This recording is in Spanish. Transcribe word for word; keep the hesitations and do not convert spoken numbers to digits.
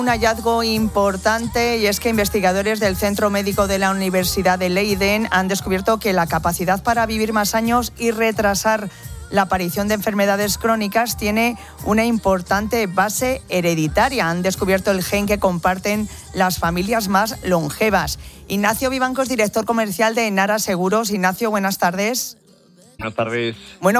Un hallazgo importante, y es que investigadores del Centro Médico de la Universidad de Leiden han descubierto que la capacidad para vivir más años y retrasar la aparición de enfermedades crónicas tiene una importante base hereditaria. Han descubierto el gen que comparten las familias más longevas. Ignacio Vivancos, director comercial de Enara Seguros. Ignacio, buenas tardes. Buenas tardes. Bueno,